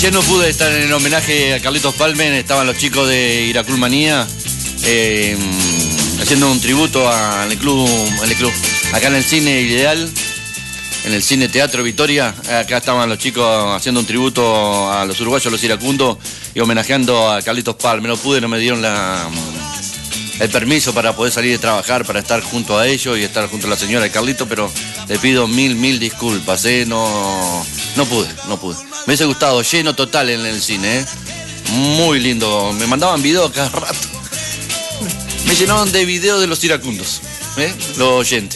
Yo no pude estar en el homenaje a Carlitos Palmen, estaban los chicos de Iraculmanía haciendo un tributo al club, acá en el Cine Ideal, en el Cine Teatro Victoria. Acá estaban los chicos haciendo un tributo a los uruguayos, los iracundos, y homenajeando a Carlitos Palmen. No pude, no me dieron el permiso para poder salir de trabajar, para estar junto a ellos y estar junto a la señora de Carlitos, pero le pido mil disculpas, no pude. Me hubiese gustado, lleno total en el cine, muy lindo. Me mandaban videos cada rato. Me llenaban de videos de los iracundos, los oyentes.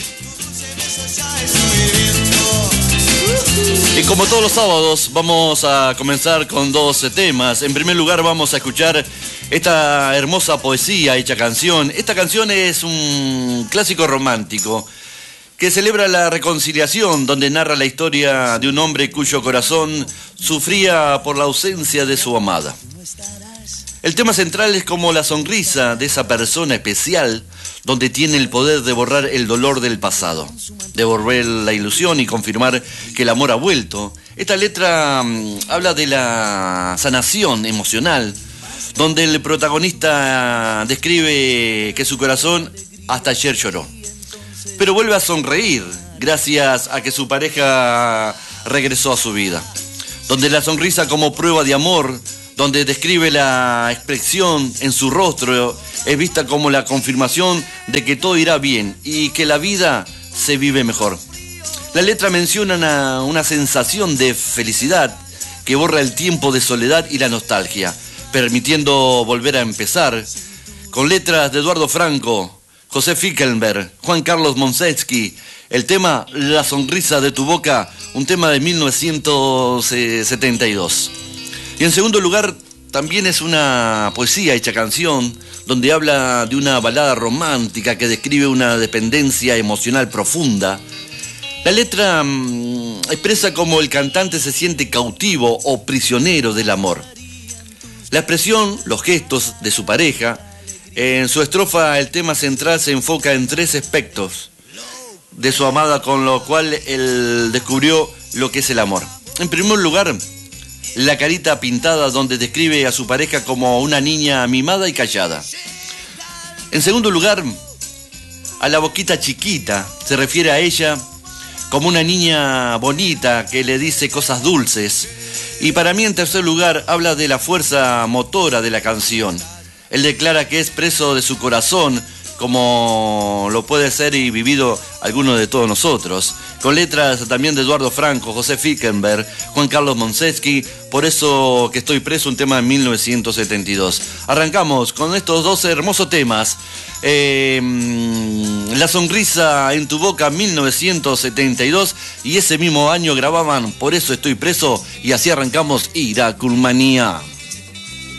Y como todos los sábados, vamos a comenzar con dos temas. En primer lugar, vamos a escuchar esta hermosa poesía hecha canción. Esta canción es un clásico romántico que celebra la reconciliación, donde narra la historia de un hombre cuyo corazón sufría por la ausencia de su amada. El tema central es como la sonrisa de esa persona especial, donde tiene el poder de borrar el dolor del pasado, devolver la ilusión y confirmar que el amor ha vuelto. Esta letra habla de la sanación emocional, donde el protagonista describe que su corazón hasta ayer lloró, pero vuelve a sonreír gracias a que su pareja regresó a su vida. Donde la sonrisa como prueba de amor, donde describe la expresión en su rostro, es vista como la confirmación de que todo irá bien y que la vida se vive mejor. La letra menciona una sensación de felicidad que borra el tiempo de soledad y la nostalgia, permitiendo volver a empezar. Con letras de Eduardo Franco, José Fickelberg, Juan Carlos Monsetsky, el tema La sonrisa de tu boca, un tema de 1972. Y en segundo lugar, también es una poesía hecha canción, donde habla de una balada romántica que describe una dependencia emocional profunda. La letra expresa cómo el cantante se siente cautivo o prisionero del amor. La expresión, los gestos de su pareja. En su estrofa, el tema central se enfoca en tres aspectos de su amada, con lo cual él descubrió lo que es el amor. En primer lugar, la carita pintada, donde describe a su pareja como una niña mimada y callada. En segundo lugar, a la boquita chiquita, se refiere a ella como una niña bonita que le dice cosas dulces. Y para mí, en tercer lugar, habla de la fuerza motora de la canción. Él declara que es preso de su corazón, como lo puede ser y vivido alguno de todos nosotros. Con letras también de Eduardo Franco, José Fickelberg, Juan Carlos Monsetsky, Por eso que estoy preso, un tema de 1972. Arrancamos con estos dos hermosos temas. La sonrisa en tu boca, 1972, y ese mismo año grababan Por eso estoy preso, y así arrancamos Iraculmanía.